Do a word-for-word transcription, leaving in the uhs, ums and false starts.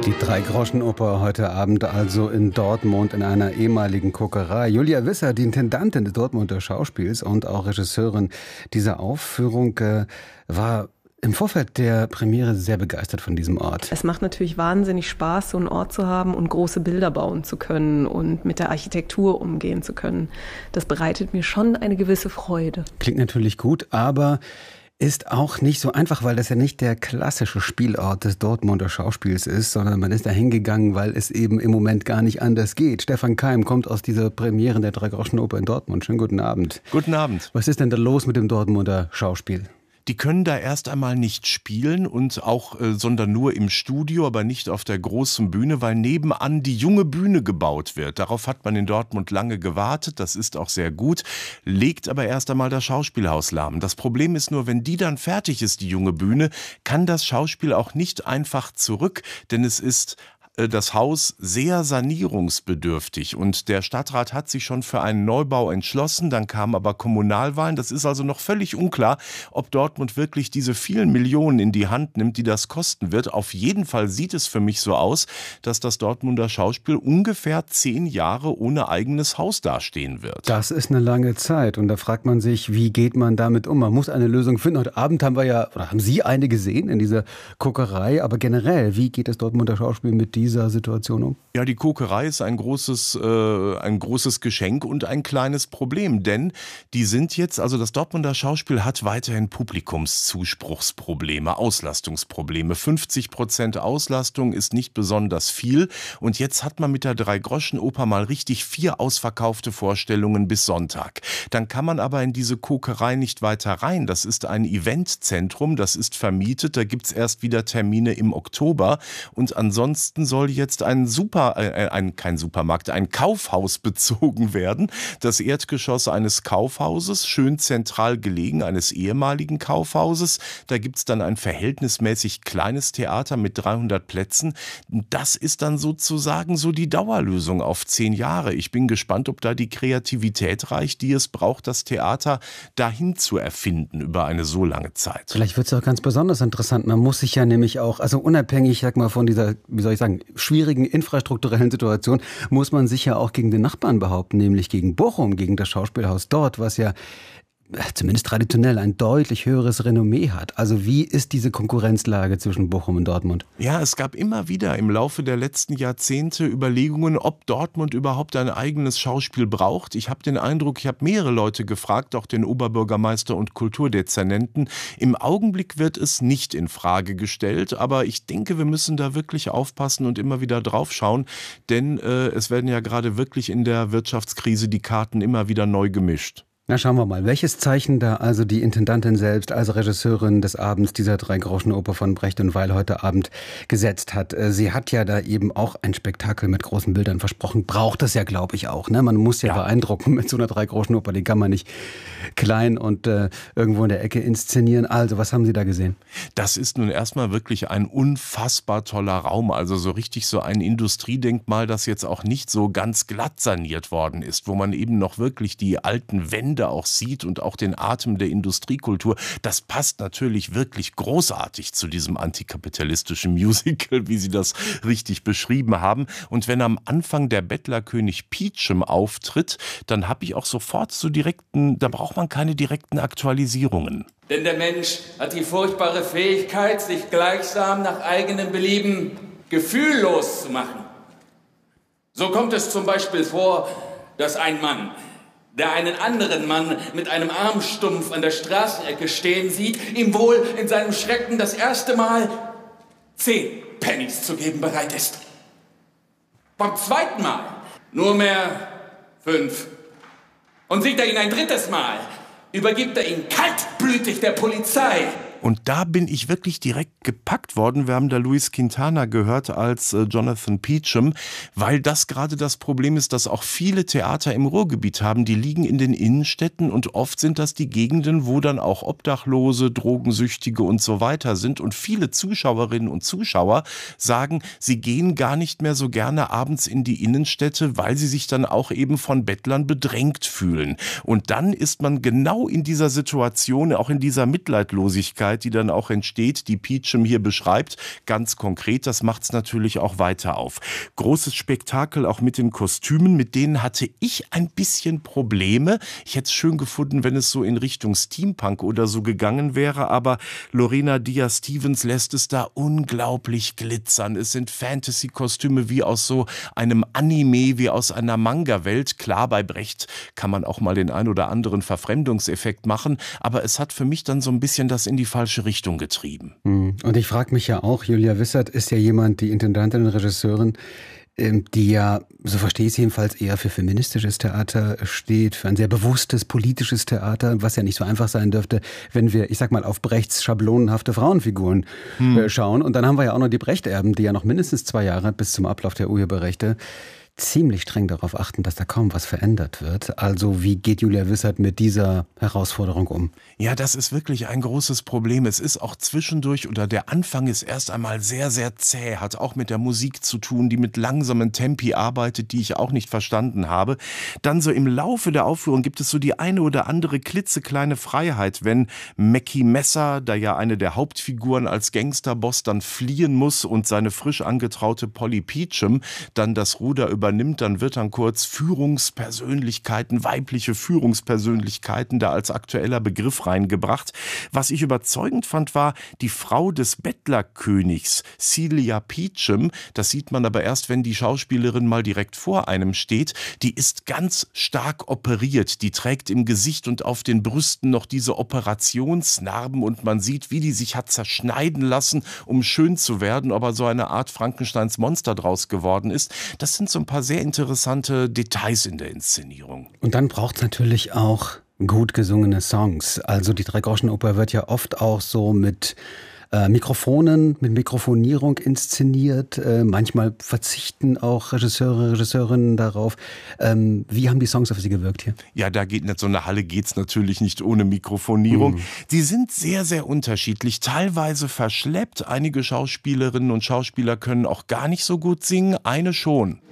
Die Drei-Groschen-Oper heute Abend also in Dortmund in einer ehemaligen Kokerei. Julia Wisser, die Intendantin des Dortmunder Schauspiels und auch Regisseurin dieser Aufführung, äh, war im Vorfeld der Premiere sehr begeistert von diesem Ort. Es macht natürlich wahnsinnig Spaß, so einen Ort zu haben und große Bilder bauen zu können und mit der Architektur umgehen zu können. Das bereitet mir schon eine gewisse Freude. Klingt natürlich gut, aber ist auch nicht so einfach, weil das ja nicht der klassische Spielort des Dortmunder Schauspiels ist, sondern man ist da hingegangen, weil es eben im Moment gar nicht anders geht. Stefan Keim kommt aus dieser Premiere der Drei-Groschen-Oper in Dortmund. Schönen guten Abend. Guten Abend. Was ist denn da los mit dem Dortmunder Schauspiel? Die können da erst einmal nicht spielen und auch, äh, sondern nur im Studio, aber nicht auf der großen Bühne, weil nebenan die junge Bühne gebaut wird. Darauf hat man in Dortmund lange gewartet, das ist auch sehr gut, legt aber erst einmal das Schauspielhaus lahm. Das Problem ist nur, wenn die dann fertig ist, die junge Bühne, kann das Schauspiel auch nicht einfach zurück, denn es ist das Haus sehr sanierungsbedürftig und der Stadtrat hat sich schon für einen Neubau entschlossen, dann kamen aber Kommunalwahlen, das ist also noch völlig unklar, ob Dortmund wirklich diese vielen Millionen in die Hand nimmt, die das kosten wird. Auf jeden Fall sieht es für mich so aus, dass das Dortmunder Schauspiel ungefähr zehn Jahre ohne eigenes Haus dastehen wird. Das ist eine lange Zeit und da fragt man sich, wie geht man damit um? Man muss eine Lösung finden. Heute Abend haben wir ja, oder haben Sie eine gesehen in dieser Kokerei, aber generell, wie geht das Dortmunder Schauspiel mit dieser dieser Situation um? Ja, die Kokerei ist ein großes, äh, ein großes Geschenk und ein kleines Problem, denn die sind jetzt, also das Dortmunder Schauspiel hat weiterhin Publikumszuspruchsprobleme, Auslastungsprobleme. fünfzig Prozent Auslastung ist nicht besonders viel und jetzt hat man mit der Drei-Groschen-Oper mal richtig vier ausverkaufte Vorstellungen bis Sonntag. Dann kann man aber in diese Kokerei nicht weiter rein. Das ist ein Eventzentrum, das ist vermietet, da gibt's erst wieder Termine im Oktober und ansonsten soll jetzt ein Super, äh, ein, kein Supermarkt, ein Kaufhaus bezogen werden. Das Erdgeschoss eines Kaufhauses, schön zentral gelegen, eines ehemaligen Kaufhauses. Da gibt's dann ein verhältnismäßig kleines Theater mit dreihundert Plätzen. Das ist dann sozusagen so die Dauerlösung auf zehn Jahre. Ich bin gespannt, ob da die Kreativität reicht, die es braucht, das Theater dahin zu erfinden über eine so lange Zeit. Vielleicht wird es auch ganz besonders interessant. Man muss sich ja nämlich auch, also unabhängig, sag mal, von dieser, wie soll ich sagen, schwierigen infrastrukturellen Situation, muss man sich ja auch gegen den Nachbarn behaupten, nämlich gegen Bochum, gegen das Schauspielhaus dort, was ja zumindest traditionell ein deutlich höheres Renommee hat. Also wie ist diese Konkurrenzlage zwischen Bochum und Dortmund? Ja, es gab immer wieder im Laufe der letzten Jahrzehnte Überlegungen, ob Dortmund überhaupt ein eigenes Schauspiel braucht. Ich habe den Eindruck, ich habe mehrere Leute gefragt, auch den Oberbürgermeister und Kulturdezernenten. Im Augenblick wird es nicht in Frage gestellt, aber ich denke, wir müssen da wirklich aufpassen und immer wieder drauf schauen, denn äh, es werden ja gerade wirklich in der Wirtschaftskrise die Karten immer wieder neu gemischt. Na, schauen wir mal, welches Zeichen da also die Intendantin selbst als Regisseurin des Abends dieser Drei-Groschen-Oper von Brecht und Weil heute Abend gesetzt hat. Sie hat ja da eben auch ein Spektakel mit großen Bildern versprochen. Braucht das ja, glaube ich, auch. Ne? Man muss ja, ja beeindrucken mit so einer Drei-Groschen-Oper. Die kann man nicht klein und äh, irgendwo in der Ecke inszenieren. Also, was haben Sie da gesehen? Das ist nun erstmal wirklich ein unfassbar toller Raum. Also so richtig so ein Industriedenkmal, das jetzt auch nicht so ganz glatt saniert worden ist, wo man eben noch wirklich die alten Wände auch sieht und auch den Atem der Industriekultur. Das passt natürlich wirklich großartig zu diesem antikapitalistischen Musical, wie Sie das richtig beschrieben haben. Und wenn am Anfang der Bettlerkönig Peachum auftritt, dann habe ich auch sofort so direkten, da braucht man keine direkten Aktualisierungen. Denn der Mensch hat die furchtbare Fähigkeit, sich gleichsam nach eigenem Belieben gefühllos zu machen. So kommt es zum Beispiel vor, dass ein Mann, der einen anderen Mann mit einem Armstumpf an der Straßenecke stehen sieht, ihm wohl in seinem Schrecken das erste Mal zehn Pennies zu geben bereit ist. Beim zweiten Mal nur mehr fünf. Und sieht er ihn ein drittes Mal, übergibt er ihn kaltblütig der Polizei. Und da bin ich wirklich direkt gepackt worden. Wir haben da Luis Quintana gehört als äh, Jonathan Peachum, weil das gerade das Problem ist, dass auch viele Theater im Ruhrgebiet haben, die liegen in den Innenstädten und oft sind das die Gegenden, wo dann auch Obdachlose, Drogensüchtige und so weiter sind. Und viele Zuschauerinnen und Zuschauer sagen, sie gehen gar nicht mehr so gerne abends in die Innenstädte, weil sie sich dann auch eben von Bettlern bedrängt fühlen. Und dann ist man genau in dieser Situation, auch in dieser Mitleidlosigkeit, Persönlichkeit, die dann auch entsteht, die Peachum hier beschreibt, ganz konkret, das macht es natürlich auch weiter auf. Großes Spektakel auch mit den Kostümen, mit denen hatte ich ein bisschen Probleme. Ich hätte es schön gefunden, wenn es so in Richtung Steampunk oder so gegangen wäre, aber Lorena Diaz-Stevens lässt es da unglaublich glitzern. Es sind Fantasy-Kostüme wie aus so einem Anime, wie aus einer Manga-Welt. Klar, bei Brecht kann man auch mal den ein oder anderen Verfremdungseffekt machen, aber es hat für mich dann so ein bisschen das in die falsche Richtung getrieben. Und ich frage mich ja auch, Julia Wissert ist ja jemand, die Intendantin und Regisseurin, die ja, so verstehe ich es jedenfalls, eher für feministisches Theater steht, für ein sehr bewusstes politisches Theater, was ja nicht so einfach sein dürfte, wenn wir, ich sag mal, auf Brechts schablonenhafte Frauenfiguren hm. äh, schauen. Und dann haben wir ja auch noch die Brecht-Erben, die ja noch mindestens zwei Jahre bis zum Ablauf der Urheberrechte ziemlich streng darauf achten, dass da kaum was verändert wird. Also wie geht Julia Wissert mit dieser Herausforderung um? Ja, das ist wirklich ein großes Problem. Es ist auch zwischendurch, oder der Anfang ist erst einmal sehr, sehr zäh, hat auch mit der Musik zu tun, die mit langsamen Tempi arbeitet, die ich auch nicht verstanden habe. Dann so im Laufe der Aufführung gibt es so die eine oder andere klitzekleine Freiheit, wenn Mackie Messer, da ja eine der Hauptfiguren als Gangsterboss dann fliehen muss und seine frisch angetraute Polly Peachum dann das Ruder über nimmt, dann wird dann kurz Führungspersönlichkeiten, weibliche Führungspersönlichkeiten da als aktueller Begriff reingebracht. Was ich überzeugend fand, war die Frau des Bettlerkönigs, Celia Peachum. Das sieht man aber erst, wenn die Schauspielerin mal direkt vor einem steht. Die ist ganz stark operiert. Die trägt im Gesicht und auf den Brüsten noch diese Operationsnarben und man sieht, wie die sich hat zerschneiden lassen, um schön zu werden, aber so eine Art Frankensteins Monster draus geworden ist. Das sind so ein paar sehr interessante Details in der Inszenierung. Und dann braucht es natürlich auch gut gesungene Songs. Also die Dreigroschenoper wird ja oft auch so mit äh, Mikrofonen, mit Mikrofonierung inszeniert. Äh, manchmal verzichten auch Regisseure, Regisseurinnen darauf. Ähm, wie haben die Songs auf Sie gewirkt hier? Ja, da geht nicht so eine Halle geht's natürlich nicht ohne Mikrofonierung. Mhm. Die sind sehr, sehr unterschiedlich, teilweise verschleppt. Einige Schauspielerinnen und Schauspieler können auch gar nicht so gut singen, eine schon.